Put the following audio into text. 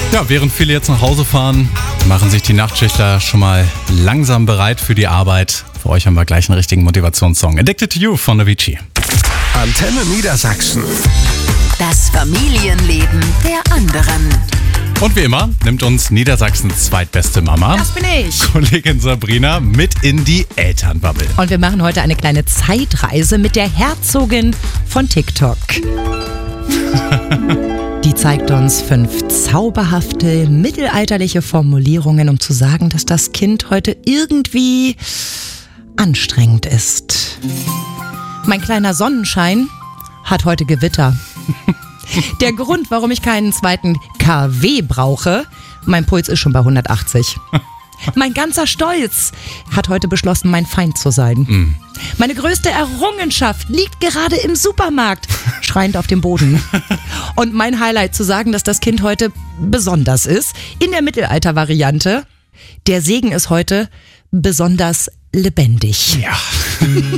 Ja, während viele jetzt nach Hause fahren, machen sich die Nachtschichtler schon mal langsam bereit für die Arbeit. Für euch haben wir gleich einen richtigen Motivationssong. Addicted to You von Avicii. Antenne Niedersachsen. Das Familienleben der anderen. Und wie immer nimmt uns Niedersachsens zweitbeste Mama, Das bin ich. Kollegin Sabrina, mit in die Elternbubble. Und wir machen heute eine kleine Zeitreise mit der Herzogin von TikTok. Die zeigt uns 5 zauberhafte, mittelalterliche Formulierungen, um zu sagen, dass das Kind heute irgendwie anstrengend ist. Mein kleiner Sonnenschein hat heute Gewitter. Der Grund, warum ich keinen zweiten KW brauche, mein Puls ist schon bei 180. Mein ganzer Stolz hat heute beschlossen, mein Feind zu sein. Meine größte Errungenschaft liegt gerade im Supermarkt, schreiend auf dem Boden. Und mein Highlight zu sagen, dass das Kind heute besonders ist, in der Mittelalter-Variante, der Segen ist heute besonders lebendig. Ja.